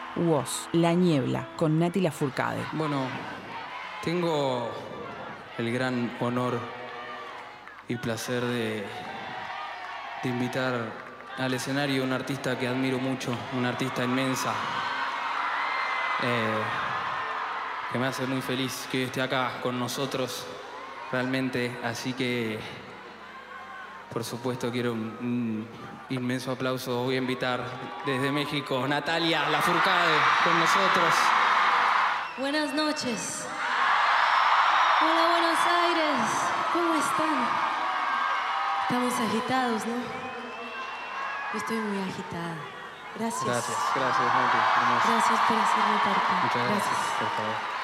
Woz, La Niebla, con Nati Lafourcade. Bueno, tengo el gran honor y placer de invitar al escenario a un artista que admiro mucho, una artista inmensa, que me hace muy feliz que esté acá con nosotros, realmente. Así que, por supuesto, quiero un inmenso aplauso. Voy a invitar desde México Natalia Lafourcade con nosotros. Buenas noches. Hola, Buenos Aires. ¿Cómo están? Estamos agitados, ¿no? Yo estoy muy agitada. Gracias. Gracias, Nati. Hermoso. Gracias por hacerme parte. Muchas gracias. Por favor.